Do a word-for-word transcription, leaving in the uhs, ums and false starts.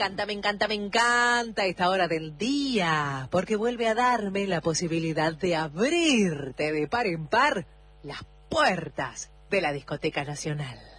encanta, me encanta, me encanta esta hora del día, porque vuelve a darme la posibilidad de abrirte de par en par las puertas de la Discoteca Nacional.